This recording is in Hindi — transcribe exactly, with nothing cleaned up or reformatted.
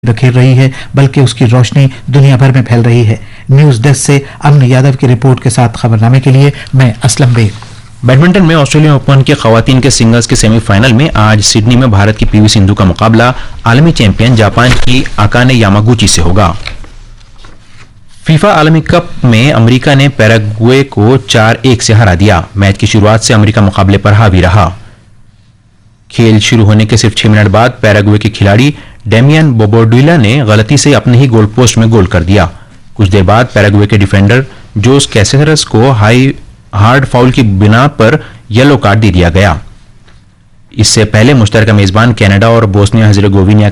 बिखेर रही है, बल्कि उसकी रोशनी दुनिया भर में फैल रही है। न्यूज डेस्क से अमन यादव की रिपोर्ट के साथ खबरनामे के लिए मैं असलम बेग। बैडमिंटन में ऑस्ट्रेलियन ओपन के खवातीन के सिंगल्स के सेमीफाइनल में आज सिडनी में भारत की पीवी सिंधु का मुकाबला आलमी चैंपियन जापान की अकाने यामागुची से होगा। फीफा आलमी कप में अमेरिका ने पैराग्वे को चार एक से हरा दिया। मैच की शुरुआत से अमेरिका मुकाबले पर हावी रहा। खेल शुरू होने के सिर्फ छह मिनट बाद पैराग्वे के खिलाड़ी डेमियन बोबोडुइला ने गलती से अपने ही गोल पोस्ट में गोल कर दिया। कुछ देर बाद पैराग्वे के डिफेंडर जोस कैसेरस को हाई हार्ड फाउल की बिना पर येलो कार्ड दे दिया गया। इससे पहले मुश्तरका मेजबान कनाडा और बोस्निया हर्जेगोविना